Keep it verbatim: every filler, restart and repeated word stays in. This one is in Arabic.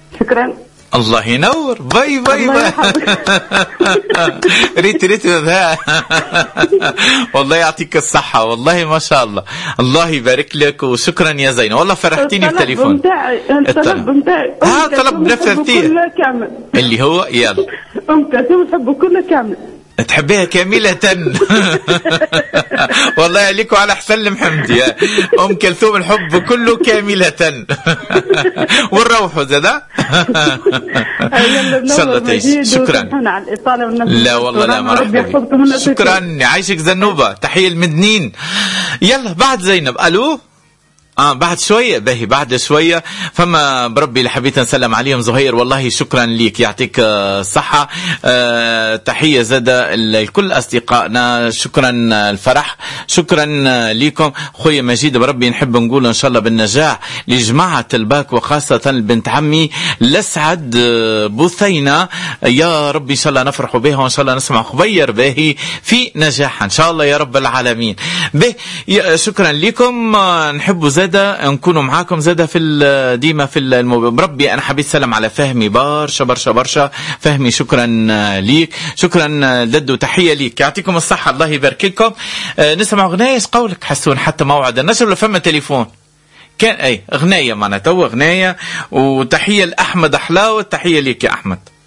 شكرا. الله ينور. باي باي باي. ريت ريت ذا. والله يعطيك الصحة، والله ما شاء الله، الله يبارك لك، وشكرا يا زينة، والله فرحتيني بالتليفون. الطلب متاعي ها طلب نفذتيه اللي هو يلا أم كلثوم نحبه كله كامل. تحبيها كاملة. والله عليكم على حسن محمدي. أم كلثوم الحب كله كاملة. والروح زادا. إن شاء الله تعيش. شكرا. لا والله لا مرحبا. شكرا يعيشك زنوبة. تحية المدنين. يلا بعد زينب. ألو. آه بعد شوية باهي بعد شوية. فما بربي اللي حبيت نسلم عليهم زهير، والله شكرا ليك يعطيك الصحة. آه تحية زادة لكل أصدقائنا. شكرا الفرح، شكرا ليكم. خويا مجيد بربي نحب نقول إن شاء الله بالنجاح لجماعة الباك، وخاصة البنت عمي لسعد بثينة. يا ربي إن شاء الله نفرح بها، وإن شاء الله نسمع خبير باهي في نجاح إن شاء الله يا رب العالمين. به شكرا لكم. نحب زادة نكونوا معاكم زادة في ديما في الموضوع. ربي أنا حبيت سلم على فهمي برشا برشا برشا. فهمي شكرا ليك، شكرا ددو، تحية ليك، يعطيكم الصحة، الله يبارك لكم. نسمع أغنية. إيش قولك حسون حتى موعد النشر ولا فما تليفون؟ كان أي أغنية معنا تو أغنية. وتحية لأحمد أحلاوة، تحية ليك يا أحمد.